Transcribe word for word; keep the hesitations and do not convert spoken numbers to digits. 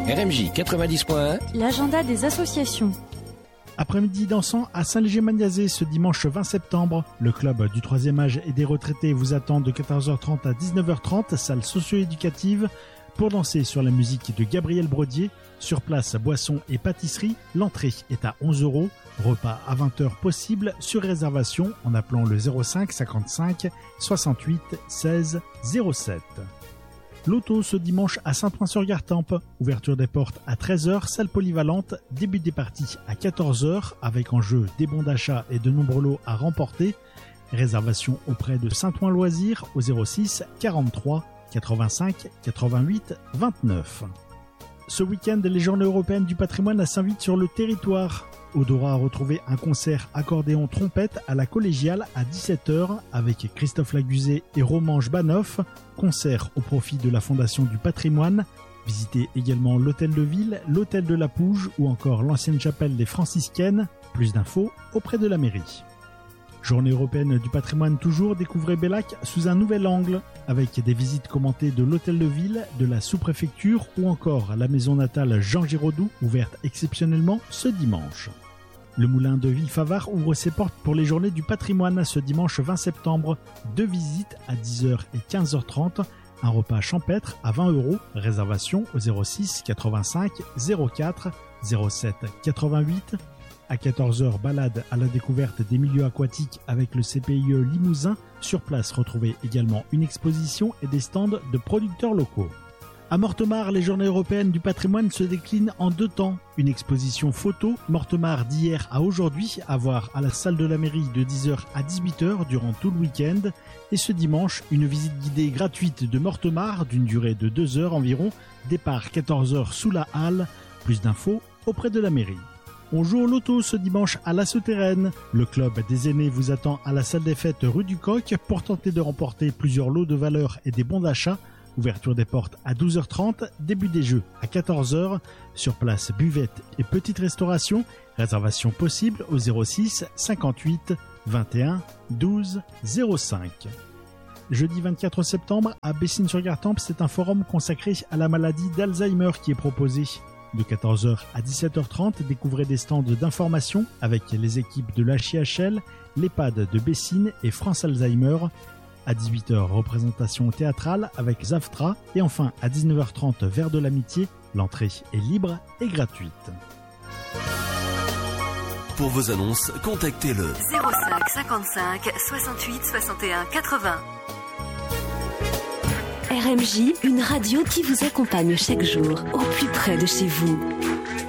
R M J quatre-vingt-dix point un, l'agenda des associations. Après-midi dansant à Saint-Léger-Magnazé ce dimanche vingt septembre. Le club du troisième âge et des retraités vous attend de quatorze heures trente à dix-neuf heures trente, salle socio-éducative, pour danser sur la musique de Gabriel Brodier. Sur place, boissons et pâtisserie. L'entrée est à onze euros. Repas à vingt heures possible sur réservation en appelant le zéro cinq cinquante-cinq soixante-huit seize zéro sept. L'auto ce dimanche à Saint-Ouen-sur-Gartempe. Ouverture des portes à treize heures, salle polyvalente, début des parties à quatorze heures avec en jeu des bons d'achat et de nombreux lots à remporter. Réservation auprès de Saint-Ouen Loisirs au zéro six quarante-trois quatre-vingt-cinq quatre-vingt-huit vingt-neuf. Ce week-end, les Journées européennes du patrimoine s'invitent sur le territoire. Odora a retrouvé un concert accordéon-trompette à la collégiale à dix-sept heures avec Christophe Laguzé et Roman Jbanoff. Concert au profit de la Fondation du patrimoine. Visitez également l'hôtel de ville, l'hôtel de la Pouge ou encore l'ancienne chapelle des franciscaines. Plus d'infos auprès de la mairie. Journée européenne du patrimoine toujours, découvrez Bellac sous un nouvel angle, avec des visites commentées de l'hôtel de ville, de la sous-préfecture ou encore la maison natale Jean Giraudoux, ouverte exceptionnellement ce dimanche. Le moulin de Villefavard ouvre ses portes pour les journées du patrimoine ce dimanche vingt septembre. Deux visites à dix heures et quinze heures trente, un repas champêtre à vingt euros, réservation au zéro six quatre-vingt-cinq zéro quatre zéro sept quatre-vingt-huit. À quatorze heures, balade à la découverte des milieux aquatiques avec le C P I E Limousin. Sur place, retrouvez également une exposition et des stands de producteurs locaux. À Mortemart, les Journées européennes du patrimoine se déclinent en deux temps. Une exposition photo, Mortemart d'hier à aujourd'hui, à voir à la salle de la mairie de dix heures à dix-huit heures durant tout le week-end. Et ce dimanche, une visite guidée gratuite de Mortemart d'une durée de deux heures environ. Départ quatorze heures sous la halle. Plus d'infos auprès de la mairie. On joue au loto ce dimanche à la Souterraine. Le club des aînés vous attend à la salle des fêtes rue du Coq pour tenter de remporter plusieurs lots de valeur et des bons d'achat. Ouverture des portes à douze heures trente, début des jeux à quatorze heures. Sur place, buvette et petite restauration. Réservation possible au zéro six cinquante-huit vingt et un douze zéro cinq. Jeudi vingt-quatre septembre, à Bessines-sur-Gartempe, c'est un forum consacré à la maladie d'Alzheimer qui est proposé. De quatorze heures à dix-sept heures trente, découvrez des stands d'information avec les équipes de l'H I H L, l'EHPAD de Bessines et France Alzheimer. À dix-huit heures, représentation théâtrale avec Zaftra. Et enfin, à dix-neuf heures trente, Verre de l'Amitié. L'entrée est libre et gratuite. Pour vos annonces, contactez le zéro cinq cinquante-cinq soixante-huit soixante et un quatre-vingts. R M J, une radio qui vous accompagne chaque jour, au plus près de chez vous.